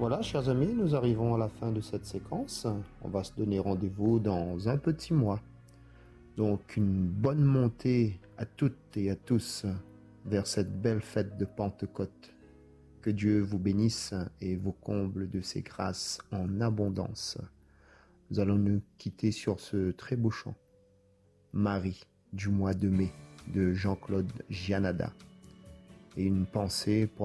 Voilà, chers amis, nous arrivons à la fin de cette séquence. On va se donner rendez-vous dans un petit mois. Donc, une bonne montée à toutes et à tous vers cette belle fête de Pentecôte. Que Dieu vous bénisse et vous comble de ses grâces en abondance. Nous allons nous quitter sur ce très beau chant. Marie du mois de mai de Jean-Claude Gianada. Et une pensée pour